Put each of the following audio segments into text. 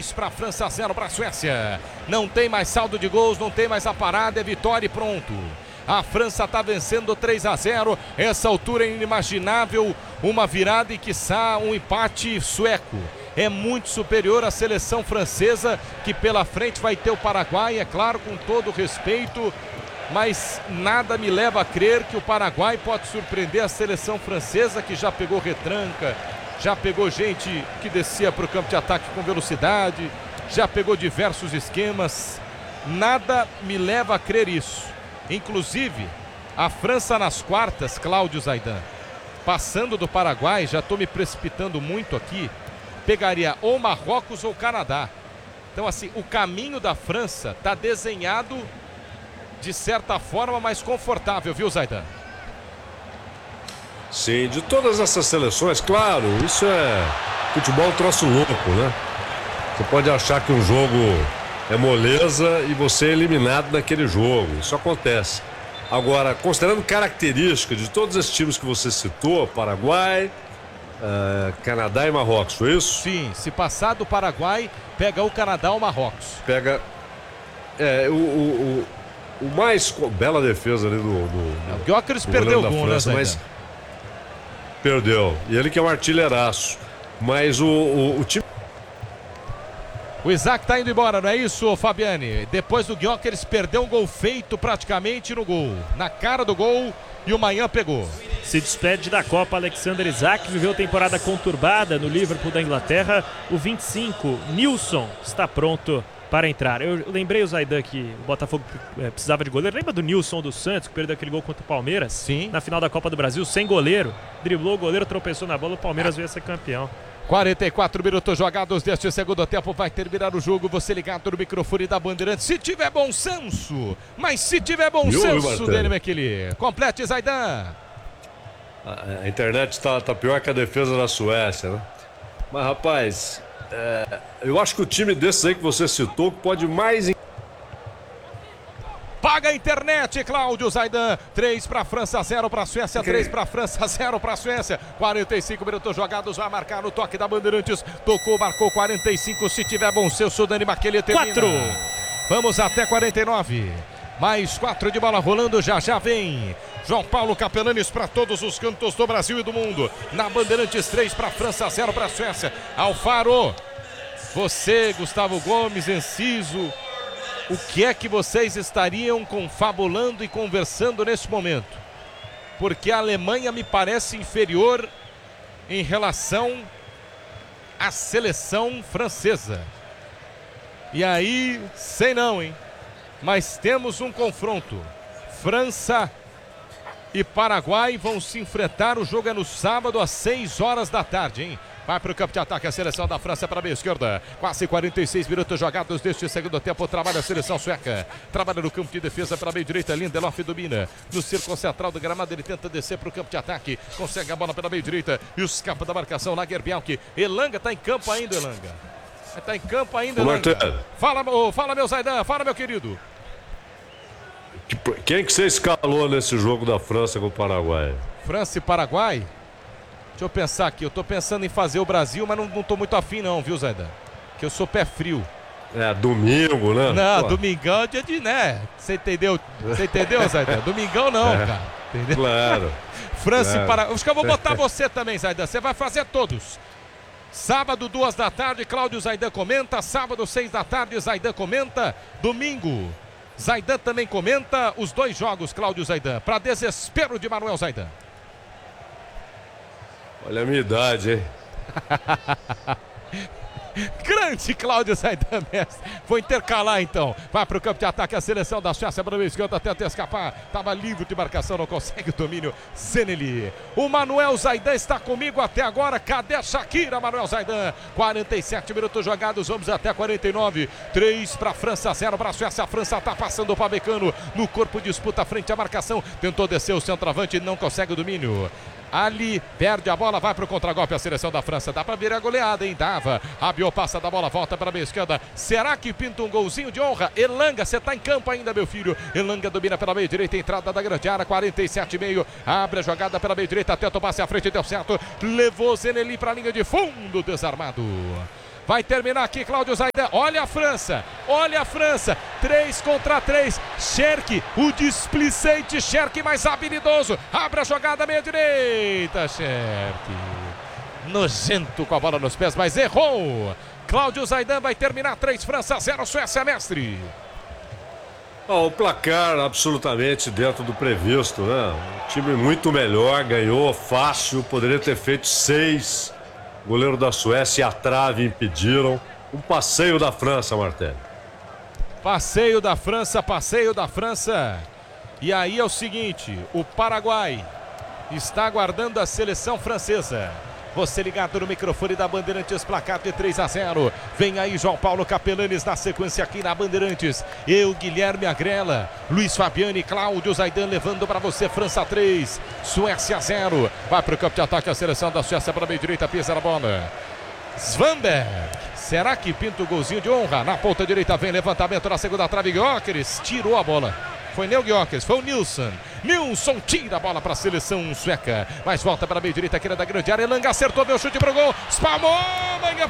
3 para a França, 0 para a Suécia. Não tem mais saldo de gols, não tem mais a parada, é vitória e pronto. A França está vencendo 3-0. Essa altura é inimaginável uma virada e quiçá um empate sueco. É muito superior à seleção francesa, que pela frente vai ter o Paraguai, é claro, com todo o respeito, mas nada me leva a crer que o Paraguai pode surpreender a seleção francesa, que já pegou retranca, já pegou gente que descia para o campo de ataque com velocidade, já pegou diversos esquemas. Nada me leva a crer isso. Inclusive, a França nas quartas, Cláudio Zaidan, passando do Paraguai, já estou me precipitando muito aqui, pegaria ou Marrocos ou Canadá. Então, assim, o caminho da França está desenhado de certa forma mais confortável, viu, Zaidan? Sim, de todas essas seleções, claro, isso é futebol um troço louco, né? Você pode achar que um jogo é moleza e você é eliminado naquele jogo, isso acontece. Agora, considerando características de todos esses times que você citou, Paraguai, Canadá e Marrocos, foi isso? Sim, se passar do Paraguai, pega o Canadá ou Marrocos. Pega o mais... Bela defesa ali do o Gyökeres perdeu o gol, França, né, mas perdeu. E ele que é um artilheiraço. Mas o time... O Isaac tá indo embora, não é isso, Fabiane? Depois do Gyökeres perdeu um gol feito praticamente no gol. Na cara do gol, e o Maignan pegou. Se despede da Copa Alexander Isaac, viveu temporada conturbada no Liverpool da Inglaterra. O 25, Nilson, está pronto para entrar. Eu lembrei o Zaidan que o Botafogo precisava de goleiro. Lembra do Nilson do Santos, que perdeu aquele gol contra o Palmeiras? Sim. Na final da Copa do Brasil, sem goleiro. Driblou o goleiro, tropeçou na bola, o Palmeiras veio a ser campeão. 44 minutos jogados deste segundo tempo, vai terminar o jogo, você ligado no microfone da Bandeirantes, se tiver bom senso, mas se tiver bom senso, Dani McKinley, complete, Zaidan. A internet tá pior que a defesa da Suécia, né? Mas, rapaz, eu acho que o time desses aí que você citou pode mais... Paga a internet, Cláudio Zaidan. 3 para a França, 0 para a Suécia. 3 para a França, 0 para a Suécia. 45 minutos jogados, vai marcar no toque da Bandeirantes. Tocou, marcou 45. Se tiver bom senso, Dani McKinley termina. 4. Vamos até 49. Mais 4 de bola rolando, já vem. João Paulo Capelanes para todos os cantos do Brasil e do mundo. Na Bandeirantes, 3 para a França, 0 para a Suécia. Alfaro, você, Gustavo Gomes, Enciso, o que é que vocês estariam confabulando e conversando nesse momento? Porque a Alemanha me parece inferior em relação à seleção francesa. E aí, sei não, hein? Mas temos um confronto. França e Paraguai vão se enfrentar. O jogo é no sábado às 6 horas da tarde, hein? Vai para o campo de ataque a seleção da França para a meia esquerda. Quase 46 minutos jogados deste segundo tempo. Trabalha a seleção sueca. Trabalha no campo de defesa pela meia direita. Lindelof domina. No círculo central do gramado ele tenta descer para o campo de ataque. Consegue a bola pela meia direita. E escapa da marcação. Lagerbielke. Elanga está em campo ainda, Elanga. Está em campo ainda, Elanga. Fala, meu Zaidan. Fala, meu querido. Quem que você escalou nesse jogo da França com o Paraguai? França e Paraguai? Deixa eu pensar aqui, eu tô pensando em fazer o Brasil, mas não tô muito afim não, viu, Zaidan? Que eu sou pé frio. Domingo, né? Não, domingão é dia de, né? Você entendeu? Você entendeu, Zaidan? Domingão não, cara. Entendeu? Claro. França e Paraguai. Acho que eu vou botar você também, Zaidan. Você vai fazer todos. Sábado, 2 da tarde, Cláudio Zaidan comenta. Sábado, 6 da tarde, Zaidan comenta. Domingo, Zaidan também comenta os 2 jogos, Cláudio Zaidan. Para desespero de Manuel Zaidan. Olha a minha idade, hein? Grande Cláudio Zaidan Mestre. Vou intercalar então. Vai para o campo de ataque a seleção da Suécia. Para o esquerda, tenta escapar. Estava livre de marcação, não consegue o domínio. Zeneli. O Manuel Zaidan está comigo até agora. Cadê a Shakira, Manuel Zaidan? 47 minutos jogados. Vamos até 49. 3 para a França, 0 para a Suécia. A França está passando o Pamecano. No corpo disputa frente à marcação. Tentou descer o centroavante, não consegue o domínio. Ali perde a bola, vai para o contragolpe a seleção da França. Dá para virar a goleada, hein? Dava. Rabiot passa da bola, volta para a meia esquerda. Será que pinta um golzinho de honra? Elanga, você está em campo ainda, meu filho. Elanga domina pela meia direita, entrada da grande área, 47,5. Abre a jogada pela meia direita, tenta o passe à frente, deu certo. Levou Zeneli para a linha de fundo, desarmado. Vai terminar aqui Cláudio Zaidan. Olha a França. 3 contra 3. Cherki, o displicente Cherki mais habilidoso. Abre a jogada meia direita. Cherki. Nojento com a bola nos pés, mas errou. Cláudio Zaidan vai terminar 3 França 0 Suécia, mestre. O placar absolutamente dentro do previsto, né? Um time muito melhor, ganhou fácil, poderia ter feito 6. O goleiro da Suécia e a trave impediram. Um passeio da França, Martelli. Passeio da França. E aí é o seguinte, o Paraguai está aguardando a seleção francesa. Você ligado no microfone da Bandeirantes, placar de 3-0. Vem aí João Paulo Capelanes na sequência aqui na Bandeirantes. Eu, Guilherme Agrela, Luiz Fabiani, Cláudio Zaidan levando para você. França 3, Suécia 0. Vai para o campo de ataque a seleção da Suécia para a meia direita, pisa na bola. Svanberg. Será que pinta o golzinho de honra? Na ponta direita vem levantamento na segunda trave. Gyökeres tirou a bola. Foi Neo Gyökeres, foi o Nilsson. Nilsson tira a bola para a seleção sueca. Mas volta para a meia direita, aqui da grande área. Elanga acertou, deu chute pro gol. Spalmou, Manhã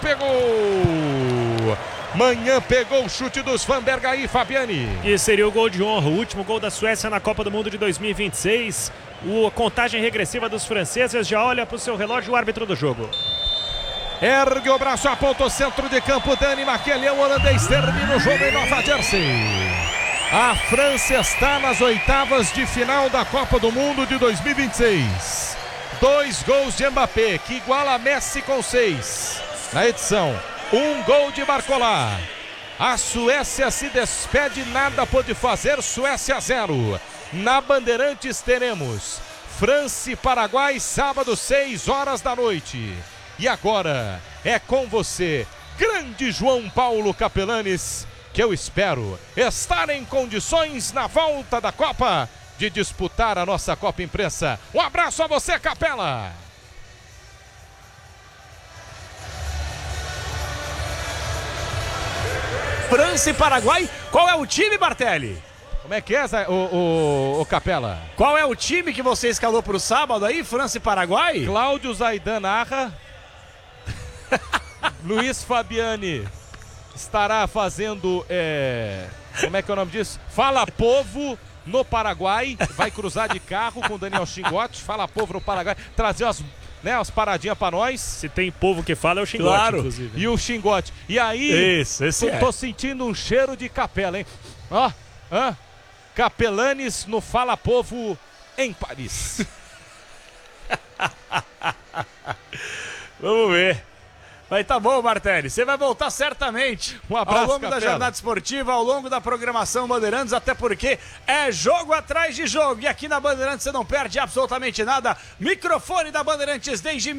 pegou o chute dos Svanberg aí, Fabiani. E seria o gol de honra, o último gol da Suécia na Copa do Mundo de 2026. A contagem regressiva dos franceses já olha para o seu relógio, o árbitro do jogo. Ergue o braço, aponta o centro de campo. Dani Maquelhão, holandês, termina o jogo em Nova Jersey. A França está nas oitavas de final da Copa do Mundo de 2026. 2 gols de Mbappé, que iguala Messi com 6. Na edição, 1 gol de Barcola. A Suécia se despede, nada pôde fazer, Suécia 0. Na Bandeirantes teremos França e Paraguai, sábado, 6 horas da noite. E agora é com você, grande João Paulo Capelanes, que eu espero estar em condições na volta da Copa de disputar a nossa Copa Imprensa. Um abraço a você, Capela! França e Paraguai, qual é o time, Bartelli? Como é que é, o Capela? Qual é o time que você escalou para o sábado aí, França e Paraguai? Cláudio Zaidan narra. Luiz Fabiani estará fazendo, como é que é o nome disso? Fala Povo no Paraguai, vai cruzar de carro com o Daniel Xingotti, Fala Povo no Paraguai, trazer umas paradinhas pra nós. Se tem povo que fala é o Xingotti, claro, inclusive. E o Xingotti. E aí, tô sentindo um cheiro de Capela, hein? Ó, Capelanes no Fala Povo em Paris. Vamos ver. Mas tá bom, Martelli, você vai voltar certamente um abraço, ao longo Capela. da jornada esportiva, ao longo da programação Bandeirantes, até porque é jogo atrás de jogo. E aqui na Bandeirantes você não perde absolutamente nada. Microfone da Bandeirantes desde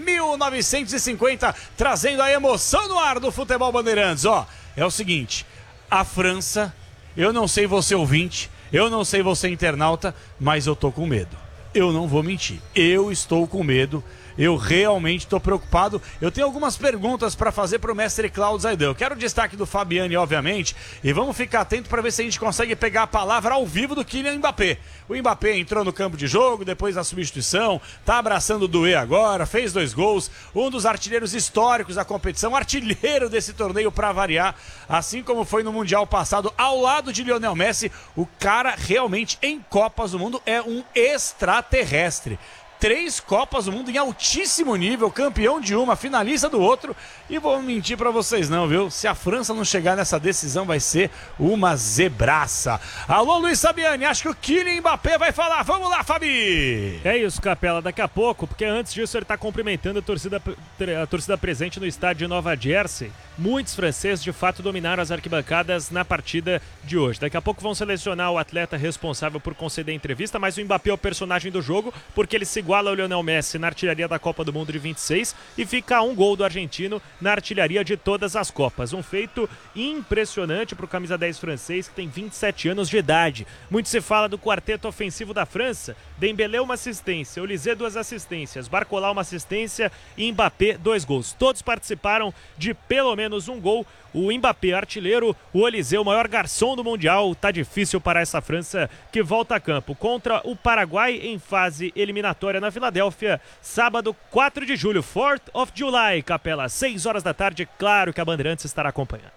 1950, trazendo a emoção no ar do futebol Bandeirantes. Ó, é o seguinte, a França, eu não sei você ouvinte, eu não sei você internauta, mas eu tô com medo. Eu não vou mentir, eu estou com medo. Eu realmente estou preocupado. Eu tenho algumas perguntas para fazer para o mestre Cláudio Zaidan. Eu quero o destaque do Fabiani, obviamente, e vamos ficar atento para ver se a gente consegue pegar a palavra ao vivo do Kylian Mbappé. O Mbappé entrou no campo de jogo, depois da substituição, tá abraçando o Doué agora, fez 2 gols, um dos artilheiros históricos da competição, artilheiro desse torneio para variar, assim como foi no Mundial passado, ao lado de Lionel Messi. O cara realmente em Copas do Mundo é um extraterrestre. 3 Copas do Mundo em altíssimo nível, campeão de uma, finalista do outro. E vou mentir pra vocês não, viu? Se a França não chegar nessa decisão, vai ser uma zebraça. Alô, Luiz Fabiani, acho que o Kylian Mbappé vai falar. Vamos lá, Fabi! É isso, Capela, daqui a pouco, porque antes disso ele está cumprimentando a torcida presente no estádio de Nova Jersey. Muitos franceses, de fato, dominaram as arquibancadas na partida de hoje. Daqui a pouco vão selecionar o atleta responsável por conceder a entrevista, mas o Mbappé é o personagem do jogo, porque ele se iguala ao Lionel Messi na artilharia da Copa do Mundo de 26 e fica a 1 gol do argentino na artilharia de todas as Copas. Um feito impressionante para o camisa 10 francês, que tem 27 anos de idade. Muito se fala do quarteto ofensivo da França. Dembélé 1 assistência, Olise 2 assistências, Barcola 1 assistência e Mbappé 2 gols. Todos participaram de pelo menos 1 gol. O Mbappé, artilheiro, o Olise, o maior garçom do Mundial. Tá difícil para essa França que volta a campo contra o Paraguai em fase eliminatória Arena, Filadélfia, sábado 4 de julho, 4th of July, Capela, 6 horas da tarde, claro que a Bandeirantes estará acompanhando.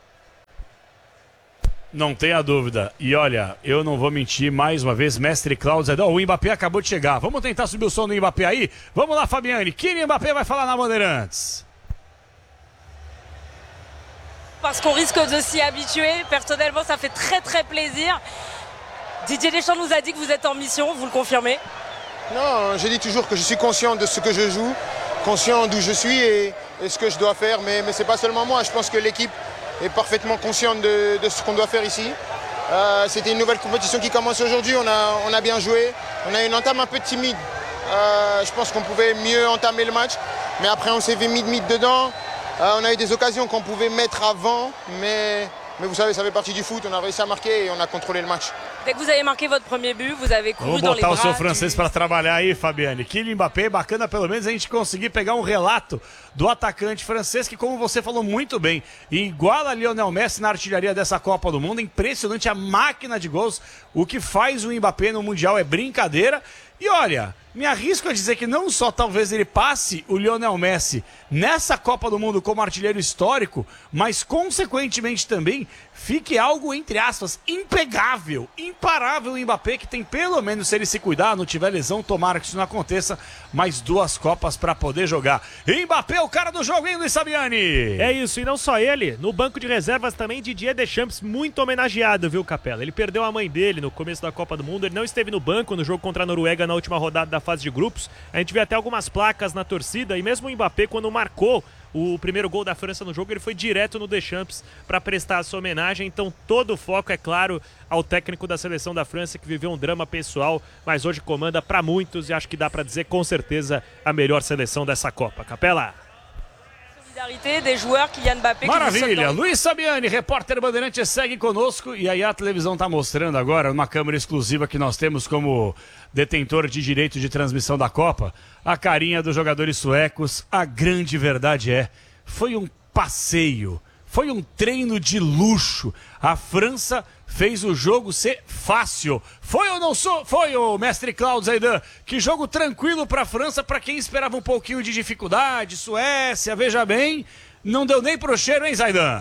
Não tenha dúvida. E olha, eu não vou mentir mais uma vez, mestre Cláudio. O Mbappé acabou de chegar. Vamos tentar subir o som do Mbappé aí? Vamos lá, Fabiane. Kylian Mbappé vai falar na Bandeirantes. Parce qu'on risque de s'y habituer. Personnellement, ça fait très plaisir. Didier Deschamps nous a dit que vous êtes en mission, vous le confirmez? Non, je dis toujours que je suis conscient de ce que je joue, conscient d'où je suis et ce que je dois faire, mais ce n'est pas seulement moi, je pense que l'équipe est parfaitement consciente de ce qu'on doit faire ici. C'était une nouvelle compétition qui commence aujourd'hui, on a bien joué, on a une entame un peu timide, je pense qu'on pouvait mieux entamer le match, mais après on s'est mis dedans, on a eu des occasions qu'on pouvait mettre avant, mais vous savez, ça fait partie du foot, on a réussi à marquer et on a contrôlé le match. Dès que vous avez marqué votre premier but, vous avez couru dans les bras. Vamos botar o seu francês para trabalhar aí, Fabiane. Kylian Mbappé, bacana pelo menos a gente conseguir pegar um relato do atacante francês que, como você falou muito bem, iguala a Lionel Messi na artilharia dessa Copa do Mundo. Impressionante a máquina de gols. O que faz o Mbappé no Mundial é brincadeira. E olha, me arrisco a dizer que não só talvez ele passe o Lionel Messi nessa Copa do Mundo como artilheiro histórico, mas consequentemente também fique algo, entre aspas, impegável, imparável o Mbappé, que tem pelo menos, se ele se cuidar, não tiver lesão, tomara que isso não aconteça, mais 2 Copas para poder jogar. Mbappé, o cara do jogo, hein, Luiz Sabiani? É isso, e não só ele, no banco de reservas também Didier Deschamps, muito homenageado, viu, Capela? Ele perdeu a mãe dele no começo da Copa do Mundo, ele não esteve no banco no jogo contra a Noruega na última rodada da fase de grupos. A gente vê até algumas placas na torcida, e mesmo o Mbappé, quando marcou o primeiro gol da França no jogo, ele foi direto no Deschamps para prestar a sua homenagem. Então todo o foco, é claro, ao técnico da seleção da França, que viveu um drama pessoal, mas hoje comanda para muitos, e acho que dá para dizer com certeza a melhor seleção dessa Copa. Capela. Maravilha, Luiz Sabiani, repórter Bandeirantes, segue conosco. E aí a televisão está mostrando agora, uma câmera exclusiva que nós temos como detentor de direito de transmissão da Copa, a carinha dos jogadores suecos. A grande verdade foi um passeio, foi um treino de luxo. A França fez o jogo ser fácil. Foi ou não foi, o mestre Cláudio Zaidan? Que jogo tranquilo para a França, para quem esperava um pouquinho de dificuldade. Suécia, veja bem, não deu nem pro cheiro, hein, Zaidan?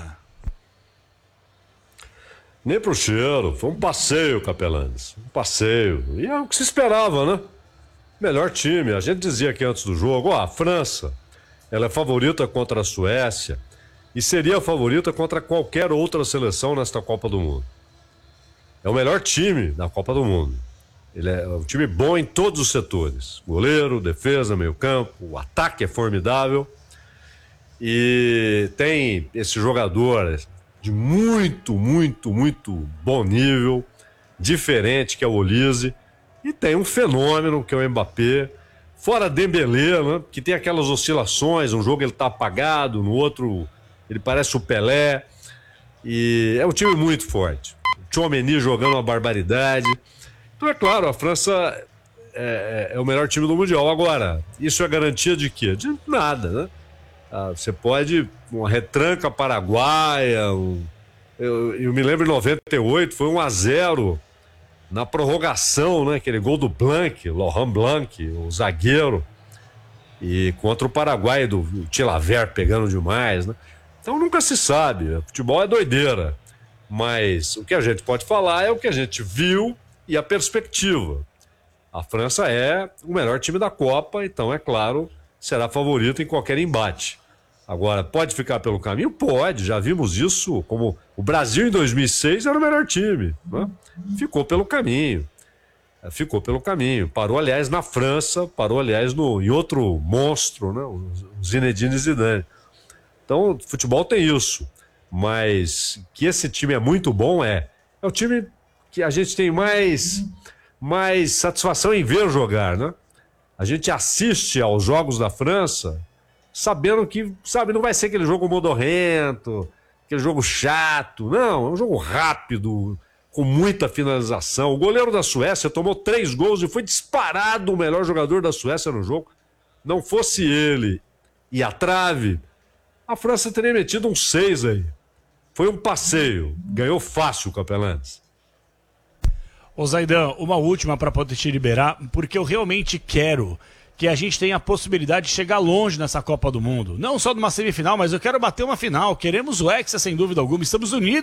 Nem pro cheiro, foi um passeio, Capelanes. Um passeio. E é o que se esperava, né? Melhor time. A gente dizia aqui antes do jogo, a França, ela é favorita contra a Suécia e seria favorita contra qualquer outra seleção nesta Copa do Mundo. É o melhor time da Copa do Mundo. Ele é um time bom em todos os setores. Goleiro, defesa, meio campo, o ataque é formidável. E tem esse jogador de muito bom nível, diferente, que é o Olise. E tem um fenômeno, que é o Mbappé. Fora Dembélé, né, que tem aquelas oscilações. Um jogo ele tá apagado, no outro ele parece o Pelé. E é um time muito forte. Tchouaméni jogando uma barbaridade. Então, é claro, a França é o melhor time do Mundial. Agora, isso é garantia de quê? De nada, né? Você pode, uma retranca paraguaia, eu me lembro em 98, foi 1-0 na prorrogação, né? Aquele gol do Blanc, Laurent Blanc, o zagueiro, e contra o Paraguai do Chilavert pegando demais, né? Então nunca se sabe, futebol é doideira. Mas o que a gente pode falar é o que a gente viu e a perspectiva. A França é o melhor time da Copa, então, é claro, será favorito em qualquer embate. Agora, pode ficar pelo caminho? Pode, já vimos isso, como o Brasil em 2006 era o melhor time, né? Ficou pelo caminho. Parou, aliás, na França, parou, aliás, em outro monstro, né? O Zinedine Zidane. Então, futebol tem isso. Mas que esse time é muito bom, é o time que a gente tem mais satisfação em ver jogar, né? A gente assiste aos jogos da França sabendo que, não vai ser aquele jogo modorrento, aquele jogo chato, não, é um jogo rápido, com muita finalização. O goleiro da Suécia tomou 3 gols e foi disparado o melhor jogador da Suécia no jogo. Não fosse ele e a trave, a França teria metido um 6 aí. Foi um passeio. Ganhou fácil o Capelanes. Ô Zaidan, uma última para poder te liberar, porque eu realmente quero que a gente tem a possibilidade de chegar longe nessa Copa do Mundo. Não só numa semifinal, mas eu quero bater uma final. Queremos o Hexa, sem dúvida alguma. Estamos unidos